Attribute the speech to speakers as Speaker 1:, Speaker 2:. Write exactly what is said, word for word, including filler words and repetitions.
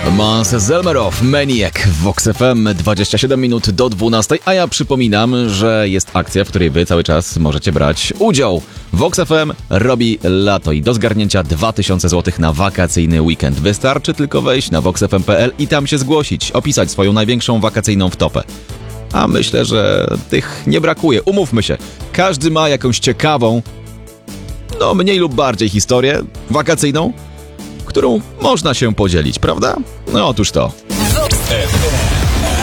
Speaker 1: Mans Zelmerow, Maniac w Vox F M, dwadzieścia siedem minut do dwunastej, a ja przypominam, że jest akcja, w której wy cały czas możecie brać udział. Vox F M robi lato i do zgarnięcia dwa tysiące złotych na wakacyjny weekend. Wystarczy tylko wejść na vox f m kropka p l i tam się zgłosić, opisać swoją największą wakacyjną wtopę. A myślę, że tych nie brakuje. Umówmy się, każdy ma jakąś ciekawą, no mniej lub bardziej historię wakacyjną, którą można się podzielić, prawda? No otóż to.